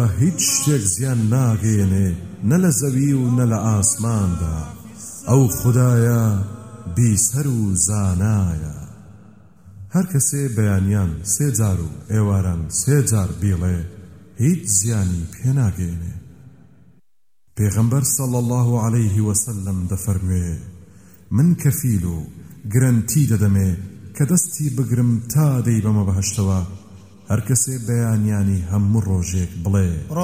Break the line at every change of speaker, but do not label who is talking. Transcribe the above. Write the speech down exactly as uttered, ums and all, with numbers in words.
هیچ شتێک زیان ناگەێنێ نە لە زەوی و نە لە ئاسماندا ئەو خودایە بیسەر و زانایە. هەر کەسێ بەیانیان سێ جار و ئێواران سێ جار بیڵێ هیچ زیانی پێناگەێنێ. پێغەمبەر صلی الله عليه وسلم دەفەرموێ من کەفیل و گرنتی دەدەمێ کە دەستی بگرم تا دەی بەمە بەهەشتەوە هەر کەسێ بەیانیانی هەموو ڕۆژێک بڵێ